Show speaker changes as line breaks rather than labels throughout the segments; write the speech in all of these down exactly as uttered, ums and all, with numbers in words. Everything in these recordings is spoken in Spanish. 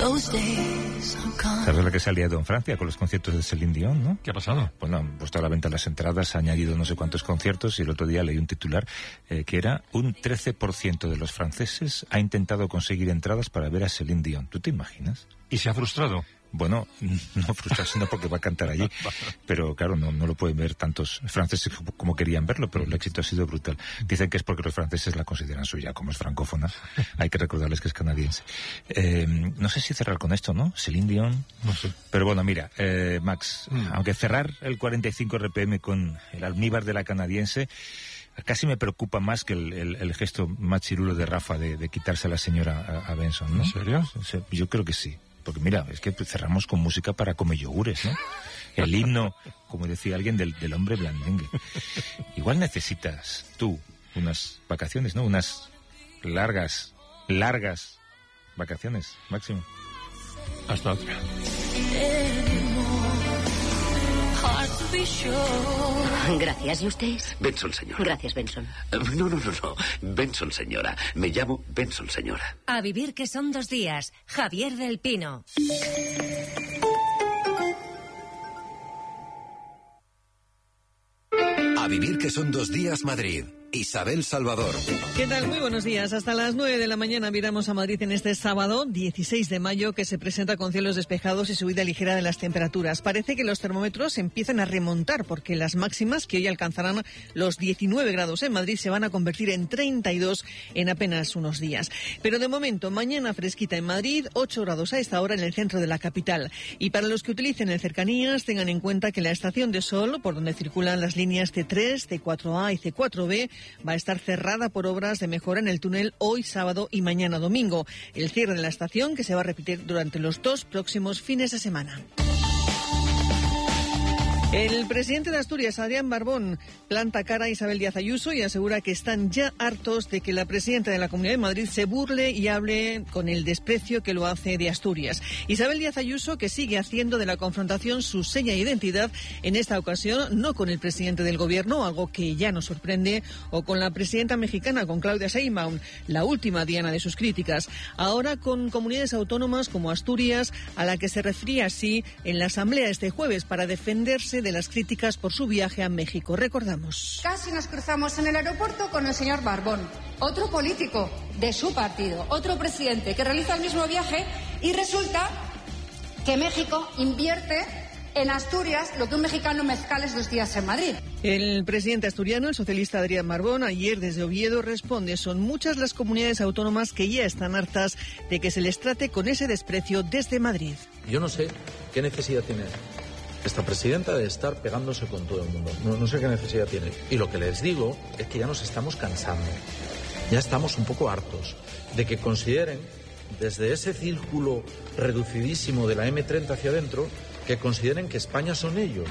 ¿Sabes la que se ha liado en Francia con los conciertos de Céline Dion, no?
¿Qué ha pasado?
Bueno, han puesto a la venta las entradas, ha añadido no sé cuántos conciertos y el otro día leí un titular eh, que era un trece por ciento de los franceses ha intentado conseguir entradas para ver a Céline Dion. ¿Tú te imaginas?
¿Y se ha frustrado?
Bueno, no frustrarse no porque va a cantar allí, pero claro, no, no lo pueden ver tantos franceses como querían verlo, pero el éxito ha sido brutal. Dicen que es porque los franceses la consideran suya, como es francófona, hay que recordarles que es canadiense. Eh, no sé si cerrar con esto, ¿no? Céline Dion,
no sé.
Pero bueno, mira, eh, Max,
mm.
aunque cerrar el cuarenta y cinco R P M con el almíbar de la canadiense, casi me preocupa más que el, el, el gesto más chirulo de Rafa de, de quitarse a la señora a, a Benson, ¿no?
¿En serio?
Yo creo que sí. Porque mira, es que cerramos con música para comer yogures, ¿no? El himno, como decía alguien, del, del hombre blandengue. Igual necesitas tú unas vacaciones, ¿no? Unas largas, largas vacaciones, Máximo.
Hasta otra.
Gracias, ¿y usted?
Benson, señora.
Gracias, Benson.
Uh, no, no, no, no. Benson, señora. Me llamo Benson, señora.
A vivir que son dos días. Javier del Pino.
A vivir que son dos días, Madrid. Isabel Salvador.
¿Qué tal? Muy buenos días. Hasta las nueve de la mañana miramos a Madrid en este sábado, dieciséis de mayo, que se presenta con cielos despejados y subida ligera de las temperaturas. Parece que los termómetros empiezan a remontar porque las máximas, que hoy alcanzarán los diecinueve grados en Madrid, se van a convertir en treinta y dos en apenas unos días. Pero de momento, mañana fresquita en Madrid, ocho grados a esta hora en el centro de la capital. Y para los que utilicen el cercanías, tengan en cuenta que la estación de Sol, por donde circulan las líneas C tres, C cuatro A y C cuatro B, va a estar cerrada por obras de mejora en el túnel hoy sábado y mañana domingo. El cierre de la estación que se va a repetir durante los dos próximos fines de semana. El presidente de Asturias, Adrián Barbón, planta cara a Isabel Díaz Ayuso y asegura que están ya hartos de que la presidenta de la Comunidad de Madrid se burle y hable con el desprecio que lo hace de Asturias. Isabel Díaz Ayuso, que sigue haciendo de la confrontación su seña de identidad, en esta ocasión no con el presidente del Gobierno, algo que ya nos sorprende, o con la presidenta mexicana, con Claudia Sheinbaum, la última diana de sus críticas. Ahora con comunidades autónomas como Asturias, a la que se refería así en la asamblea este jueves para defenderse de las críticas por su viaje a México. Recordamos.
Casi nos cruzamos en el aeropuerto con el señor Barbón, otro político de su partido, otro presidente que realiza el mismo viaje, y resulta que México invierte en Asturias lo que un mexicano mezcala dos días en Madrid.
El presidente asturiano, el socialista Adrián Barbón, ayer desde Oviedo responde: son muchas las comunidades autónomas que ya están hartas de que se les trate con ese desprecio desde Madrid.
Yo no sé qué necesidad tiene esta presidenta de estar pegándose con todo el mundo. No, no sé qué necesidad tiene. Y lo que les digo es que ya nos estamos cansando. Ya estamos un poco hartos de que consideren, desde ese círculo reducidísimo de la eme treinta hacia adentro, que consideren que España son ellos.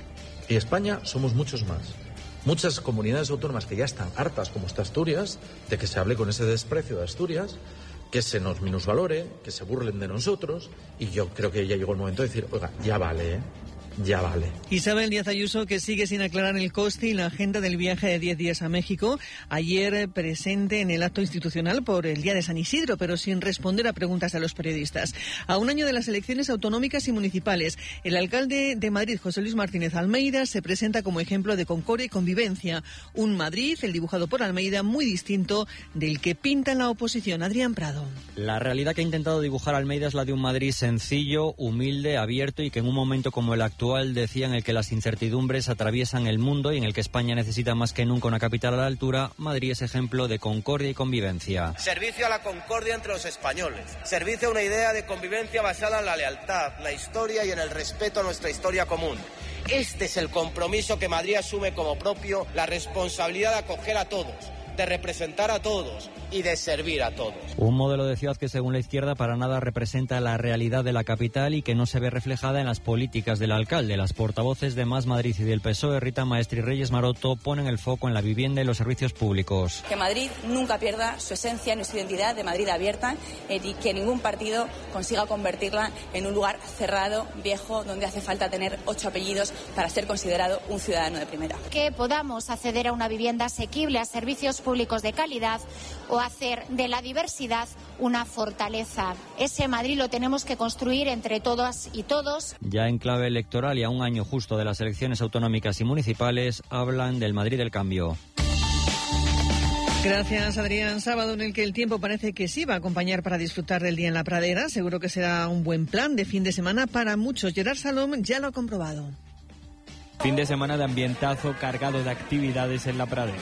Y España somos muchos más. Muchas comunidades autónomas que ya están hartas, como está Asturias, de que se hable con ese desprecio de Asturias, que se nos minusvalore, que se burlen de nosotros. Y yo creo que ya llegó el momento de decir, oiga, ya vale, ¿eh? Ya vale.
Isabel Díaz Ayuso, que sigue sin aclarar el coste y la agenda del viaje de diez días a México, ayer presente en el acto institucional por el Día de San Isidro, pero sin responder a preguntas de los periodistas. A un año de las elecciones autonómicas y municipales, el alcalde de Madrid, José Luis Martínez Almeida, se presenta como ejemplo de concordia y convivencia. Un Madrid, el dibujado por Almeida, muy distinto del que pinta en la oposición. Adrián Prado.
La realidad que ha intentado dibujar Almeida es la de un Madrid sencillo, humilde, abierto y que en un momento como el actual, decía, en el que las incertidumbres atraviesan el mundo y en el que España necesita más que nunca una capital a la altura, Madrid es ejemplo de concordia y convivencia.
Servicio a la concordia entre los españoles. Servicio a una idea de convivencia basada en la lealtad, la historia y en el respeto a nuestra historia común. Este es el compromiso que Madrid asume como propio, la responsabilidad de acoger a todos, de representar a todos y de servir a todos.
Un modelo de ciudad que según la izquierda para nada representa la realidad de la capital y que no se ve reflejada en las políticas del alcalde. Las portavoces de Más Madrid y del P S O E, Rita Maestri y Reyes Maroto, ponen el foco en la vivienda y los servicios públicos.
Que Madrid nunca pierda su esencia ni su identidad de Madrid abierta eh, y que ningún partido consiga convertirla en un lugar cerrado, viejo, donde hace falta tener ocho apellidos para ser considerado un ciudadano de primera.
Que podamos acceder a una vivienda asequible, a servicios públicos públicos de calidad o hacer de la diversidad una fortaleza. Ese Madrid lo tenemos que construir entre todas y todos.
Ya en clave electoral y a un año justo de las elecciones autonómicas y municipales, hablan del Madrid del cambio.
Gracias, Adrián. Sábado en el que el tiempo parece que sí va a acompañar para disfrutar del día en la pradera. Seguro que será un buen plan de fin de semana para muchos. Gerard Salom ya lo ha comprobado.
Fin de semana de ambientazo cargado de actividades en la pradera.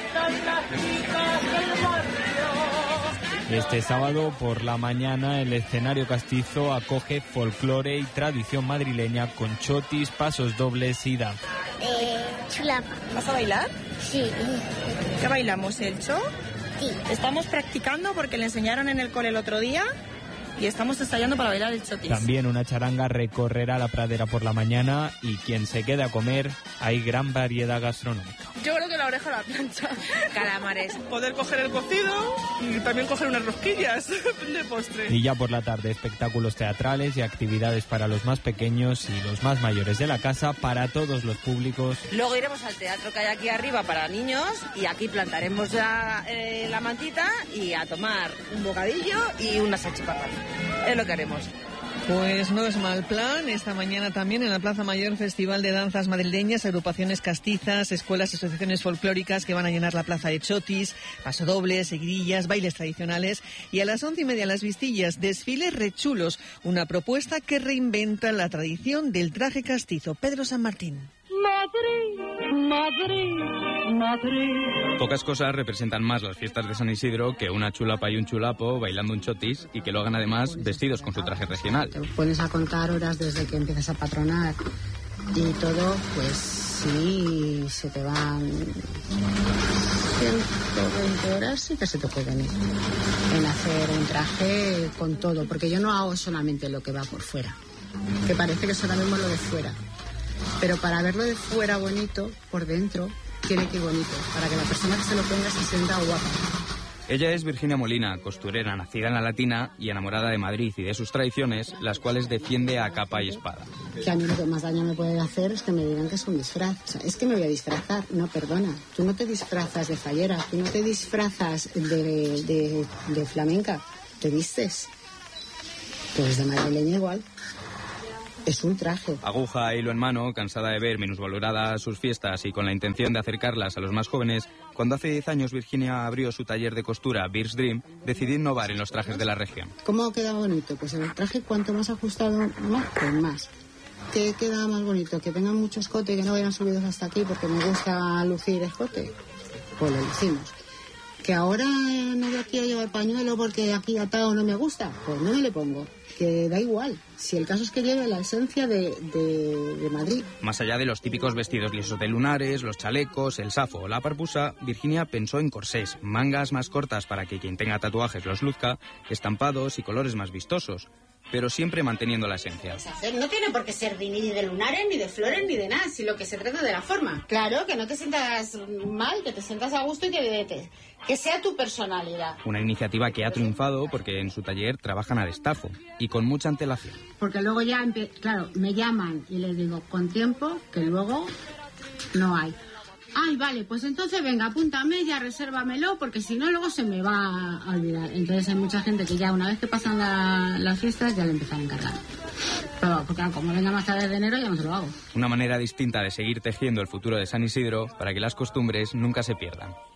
Este sábado por la mañana el escenario castizo acoge folclore y tradición madrileña con chotis, pasos dobles y danza.
Eh, chulapa.
¿Vas a bailar?
Sí.
¿Qué bailamos? ¿El cho?
Sí.
Estamos practicando porque le enseñaron en el cole el otro día y estamos ensayando para bailar el chotis.
También una charanga recorrerá la pradera por la mañana y quien se quede a comer, hay gran variedad gastronómica.
Yo creo que la oreja a la plancha. Calamares. Poder coger el cocido y también coger unas rosquillas de postre.
Y ya por la tarde, espectáculos teatrales y actividades para los más pequeños y los más mayores de la casa, para todos los públicos.
Luego iremos al teatro que hay aquí arriba para niños y aquí plantaremos la, eh, la mantita y a tomar un bocadillo y unas salchipapas. Es lo que haremos.
Pues no es mal plan. Esta mañana también en la Plaza Mayor, Festival de Danzas Madrileñas, agrupaciones castizas, escuelas y asociaciones folclóricas que van a llenar la plaza de chotis, pasodobles, seguidillas, bailes tradicionales y a las once y media las vistillas, desfiles rechulos, una propuesta que reinventa la tradición del traje castizo. Pedro San Martín.
Madrid, Madrid, Madrid.
Pocas cosas representan más las fiestas de San Isidro que una chulapa y un chulapo bailando un chotis y que lo hagan además vestidos con su traje regional.
Te pones a contar horas desde que empiezas a patronar y todo, pues sí, se te van ciento veinte horas, sí que se te pueden ir en hacer un traje con todo, porque yo no hago solamente lo que va por fuera, que parece que solo vemos lo de fuera. Pero para verlo de fuera bonito, por dentro, tiene que ir bonito, para que la persona que se lo ponga se sienta guapa.
Ella es Virginia Molina, costurera nacida en la Latina y enamorada de Madrid y de sus tradiciones, las cuales defiende a capa y espada.
Que a mí lo que más daño me puede hacer es que me digan que es un disfraz. O sea, es que me voy a disfrazar. No, perdona, tú no te disfrazas de fallera, tú no te disfrazas de, de, de flamenca, te vistes. Pues de madrileña igual. Es un traje.
Aguja e hilo en mano, cansada de ver minusvaloradas sus fiestas y con la intención de acercarlas a los más jóvenes, cuando hace diez años Virginia abrió su taller de costura, Bir's Dream, decidió innovar en los trajes de la región.
¿Cómo queda bonito? Pues el traje cuanto más ajustado, más, pues más. ¿Qué queda más bonito? Que tengan mucho escote, que no vayan subidos hasta aquí porque me gusta lucir escote. Pues lo lucimos. Que ahora no de aquí a llevar pañuelo porque aquí atado no me gusta, pues no me le pongo. Que da igual, si el caso es que lleve la esencia de, de, de Madrid.
Más allá de los típicos vestidos lisos de lunares, los chalecos, el safo o la parpusa, Virginia pensó en corsés, mangas más cortas para que quien tenga tatuajes los luzca, estampados y colores más vistosos, pero siempre manteniendo la esencia.
No tiene por qué ser ni de lunares, ni de flores, ni de nada, si lo que se trata de la forma. Claro, que no te sientas mal, que te sientas a gusto y que, te, que sea tu personalidad.
Una iniciativa que ha triunfado porque en su taller trabajan a destajo y con mucha antelación.
Porque luego ya, claro, me llaman y les digo con tiempo que luego no hay. Ay, vale, pues entonces venga, apúntame, ya resérvamelo, porque si no luego se me va a olvidar. Entonces hay mucha gente que ya una vez que pasan la, las fiestas ya le empiezan a encargar. Pero porque como venga más tarde de enero ya no se lo hago.
Una manera distinta de seguir tejiendo el futuro de San Isidro para que las costumbres nunca se pierdan.